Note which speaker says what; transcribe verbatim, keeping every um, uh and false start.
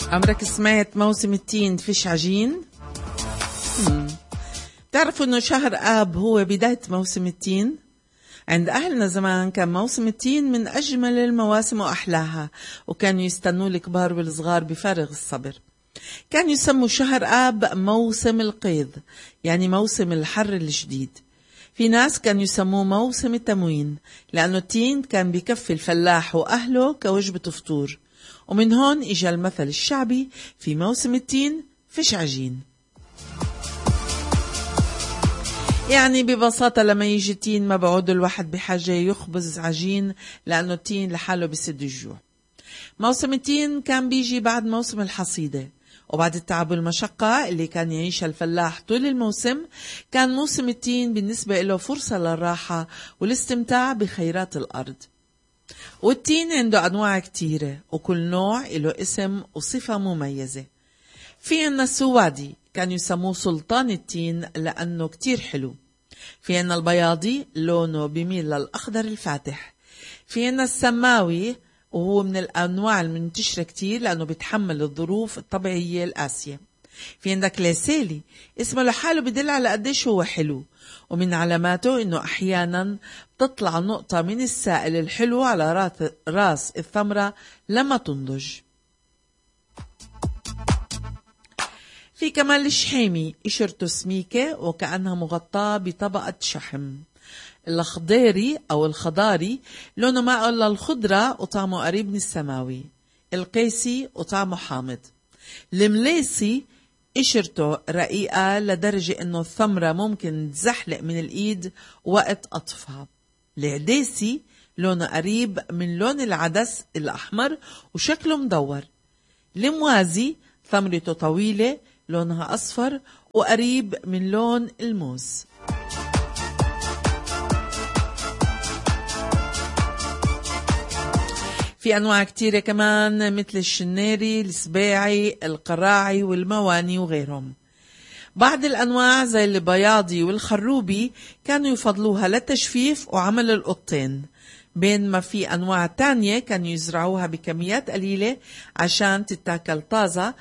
Speaker 1: عمرك سمعت موسم التين فيش عجين؟ مم. تعرفوا انه شهر آب هو بداية موسم التين؟ عند أهلنا زمان كان موسم التين من أجمل المواسم وأحلاها، وكانوا يستنوا الكبار والصغار بفارغ الصبر. كان يسموا شهر آب موسم القيظ، يعني موسم الحر الشديد. في ناس كانوا يسموه موسم التموين، لأنه التين كان بيكفي الفلاح وأهله كوجبة فطور. ومن هون إجا المثل الشعبي: في موسم التين فيش عجين. يعني ببساطة لما يجي التين ما بعود الواحد بحاجة يخبز عجين، لأنه التين لحاله بسد الجوع. موسم التين كان بيجي بعد موسم الحصيدة، وبعد التعب والمشقة اللي كان يعيشها الفلاح طول الموسم، كان موسم التين بالنسبة له فرصة للراحة والاستمتاع بخيرات الأرض. والتين عنده أنواع كتيرة، وكل نوع له اسم وصفة مميزة. في عنا السوادي كان يسموه سلطان التين لأنه كتير حلو. في عنا البياضي لونه بيميل للأخضر الفاتح. في عنا السماوي وهو من الأنواع المنتشرة كتير لأنه بيتحمل الظروف الطبيعية القاسية. في عندك ليسيلي اسمه لحاله بدل على قديش هو حلو، ومن علاماته إنه أحيانا بتطلع نقطة من السائل الحلو على راس الثمرة لما تنضج. في كمان الشحيمي قشرته سميكة وكأنها مغطاة بطبقة شحم. الخضيري أو الخضاري لونه مائل للخضرة وطعمه قريب من السماوي. القيسي وطعمه حامض. المليسي قشرته رقيقة لدرجة إنه الثمرة ممكن تزحلق من الإيد وقت قطفها. العديسي لونه قريب من لون العدس الأحمر وشكله مدور. الموازي ثمرته طويلة لونها أصفر وقريب من لون الموز. في أنواع كتيرة كمان مثل الشنيري، السباعي، القراعي والمواني وغيرهم. بعض الأنواع زي البياضي والخروبي كانوا يفضلوها للتجفيف وعمل القطين، بين ما في أنواع تانية كانوا يزرعوها بكميات قليلة عشان تتاكل طازة